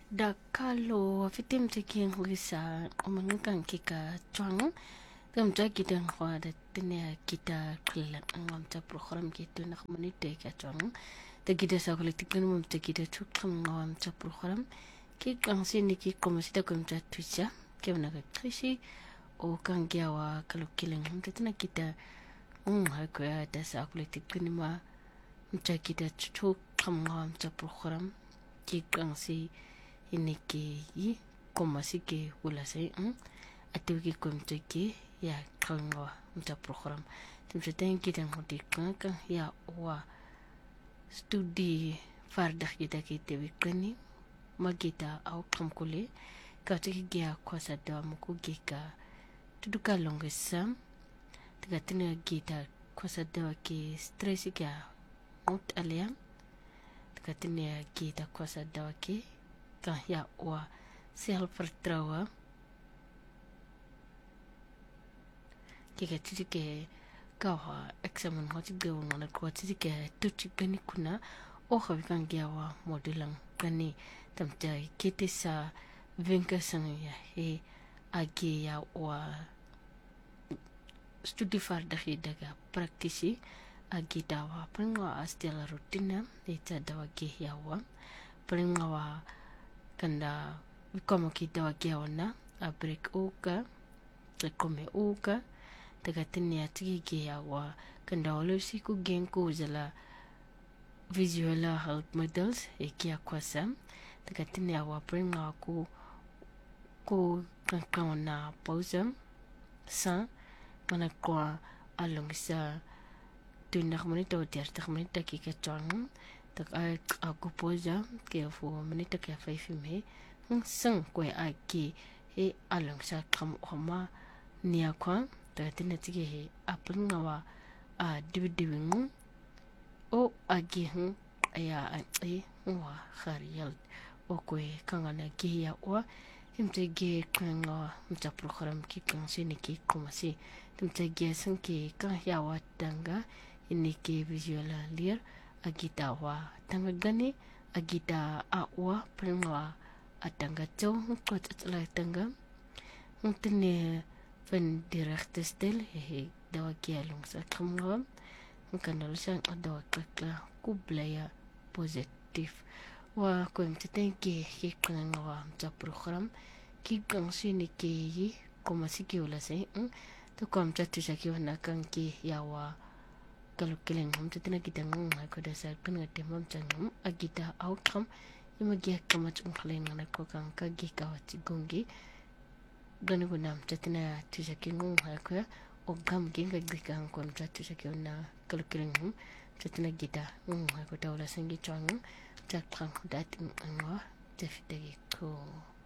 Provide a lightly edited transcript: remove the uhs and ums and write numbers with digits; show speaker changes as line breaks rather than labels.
da kalo fitim taking lisa omangang kika chwang tam ja kita ngwa da tene kita klan ngam ta program gitu nak menite ka chwang ta kita sa politik mum ta kita chukam ngam ta program ki kang sini ki komosita kum ta tuja ke na ka krishi o kang gyawa kalo kileng ta tena kita ha ko ya da sa politik ni ma ta kita chukam ngam ta program ki kang si iniki yi komasi ke ulase atiwiki komteki ya kangwa mta program timse tenki dan hotikka ya wa studi fardah kita kite wikani magita au kamkule ka tiki gia kwasa da muku gika tuduka longesam tigatina gita kwasa da ki stress ga mut aliam tigatina gita kwasa da ki kan ya wa self-vertrouwen kika titike kawa examen hoti gawa ngana kwa titike tuchi gani kuna oha wikan gyawa modulang gani tamtai kiti sa vinka sang ya he agi ya wa studi fardahi daga praktisi agi dawa pringwa astela rutina ita dawa gi yawa pringwa kanda como kita wakiaona a break uka come uka tagatini atiki wa kanda olusi ku genku zala visual health models ekia kwasa tagatini wa prima ku kankana pause sa mana kwa alongsa tunak monito tiartak monito kika chang tak aku poza ke fu menita ke faifime sang kwe aki he along sa kam homa nia kwa tatina tige he apringawa a dibidiwing o agi aya ai wa khariyal o kwe kangana ki ya wa himte ge kanga mta program ki kan sini ki komasi himte ge sang ki kan ya wa tanga iniki visual lir agita wa tanga gani agita awa prima atanga chow ko tsala tanga untene fen direkte stel he dawa kialung sa kamwa kanal sang dawa kakla kublaya positif wa ko mtenke ki kanwa ta program ki kan sini ki komasi ki wala sai to kom chatu sa ki wana kan ki yawa kalau kalian tena kita ko da sa kan ngate mam changam agita outcome imagi kamat kalian ngana ko kan ka gi ka wati gongi gani gunam tena tuja kingung ko o gam ginga gi kan ko tuja kiona kalau kalian tena kita ko tawla sangi chang tak kan dat ngwa tefte ko